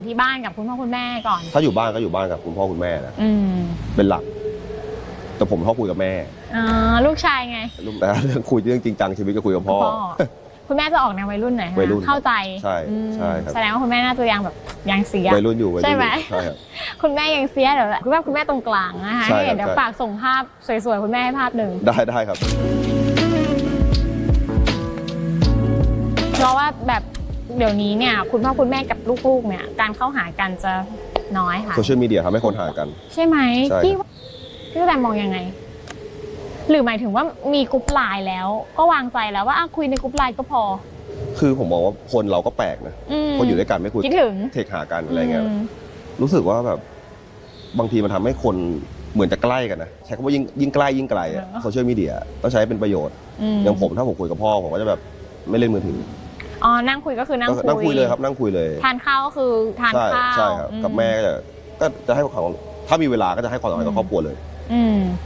ที่บ้านกับคุณพ่อคุณแม่ก่อนถ้าอยู่บ้านก็อยู่บ้านกับคุณพ่อคุณแม่นะเป็นหลักแต่ผมชอบคุยกับแม่ลูกชายไงแต่เรื่องคุยเรื่องจริงจังชีวิตก็คุยกับพ่อคุณแม่จะออกแนววัยรุ่นหน่อยวัยรุ่นเข้าใจใช่ครับแสดงว่าคุณแม่น่าจะยังแบบยังเสียวัยรุ่นอยู่ใช่ไหมใช่ครับคุณแม่ยังเสียเดี๋ยวคุณแม่ตรงกลางนะคะให้เดี๋ยวฝากส่งภาพสวยๆคุณแม่ให้ภาพหนึ่งได้ครับเพราะว่าแบบเดี๋ยวนี้เนี่ยคุณพ่อคุณแม่กับลูกๆเนี่ยการเข้าหากันจะน้อยค่ะโซเชียลมีเดียทำให้คนหากันใช่ไหมพี่แต่มองยังไงหรือหมายถึงว่ามีกรุ๊ปไลน์แล้วก็วางใจแล้วว่าคุยในกรุ๊ปไลน์ก็พอคือผมบอกว่าคนเราก็แปลกนะคนอยู่ด้วยกันไม่คุยคิดถึงเทคหากันอะไรเงี้ยรู้สึกว่าแบบบางทีมันทำให้คนเหมือนจะใกล้กันนะใช้คำว่ายิ่งใกล้ยิ่งไกลอะโซเชียลมีเดียต้องใช้เป็นประโยชน์อย่างผมถ้าผมคุยกับพ่อผมก็จะแบบไม่เล่นมือถือนั่งคุยก็คือนั่งคุยเลยครับนั่งคุยเลยทานข้าวก็คือทานข้าวใช่ครับกับแม่ก็จะให้ความถ้ามีเวลาก็จะให้ความสำคัญกับครอบครัวเลย